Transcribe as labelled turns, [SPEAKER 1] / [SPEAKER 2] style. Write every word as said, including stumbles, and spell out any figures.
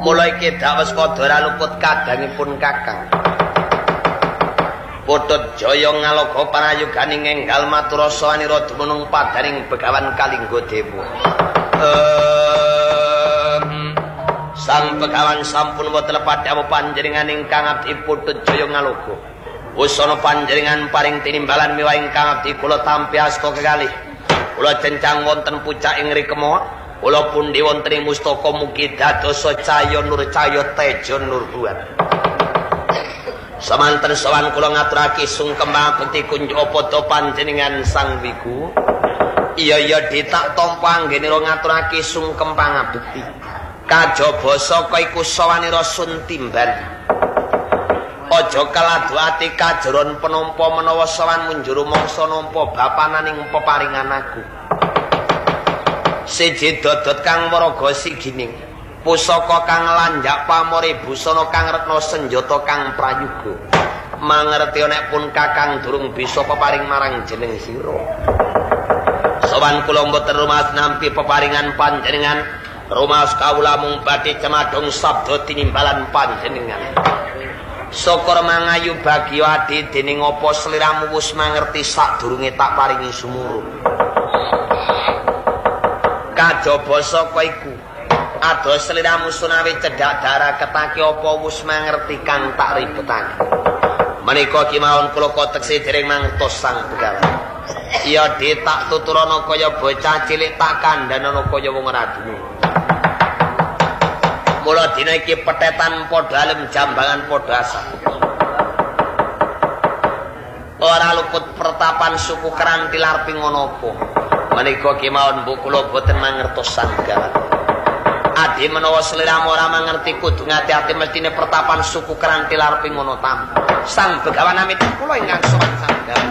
[SPEAKER 1] Kula iki dawes padha luput kadangipun Kakang. Putut Jaya ngaloga parayuganing enggal matur sawanira dumunung padaning Begawan Kalingga Dewa. Um, Sang Begawan sampun boten lepat dawuh panjenengan ingkang abdi Putut Jaya ngaloga. Usana panjenengan paring tinimbalan miwah ingkang abdi kula tampi asta kekalih. Kula cencang wonten pucak ing rikema, kula pundi wonten ing mustaka mugi dadosa cahya nur cahya teja nur buat. Samanten sawan kula ngaturake sungkem bakti kunjuk padha panjenengan Sang Wiku. Iya iya ditak tampa anggenira ngaturake sungkem pangabekti. Kajaba saka iku sawanira sun timban. Aja kaladu ati kajeron penampa menawa sawan munjur mangsa nampa bapananing peparingan aku. Siji dodot kang waraga sigining, pusaka kang lanjak pamore busana kang retna senjata kang prayoga. Mangerti nek pun Kakang durung bisa peparing marang jeneng sira. Sawan kula mboten rumaos nampi peparingan panjenengan, rumaos kawula mung badhe cemadong sabda tinimbalan panjenengan. Syukur mangayu bagya adi dening apa sliramu wis mangerti sadurunge tak paringi sumurun. Kajaba saka iku ados sliramu sunawi cedhak darah ketake apa wis mangerti kang tak ribetake. Menika kimawon kula koteksi dereng mangertos Sang Begawan. Iya ditak tuturana kaya bocah cilik tak kandhana kaya wong radune. Mula dina iki petetan padha alem jambangan padha asah. Ora luput pertapan suku Keranti Larping ngono apa. Menika kemawon bu kula boten mangertos Sang Begawan. Adi menawa sliramu ora mangerti kudu ngati-ati mestine pertapan suku Keranti Larping ngono tam. Sang Begawan amit kula ingkang sowan Sang Begawan.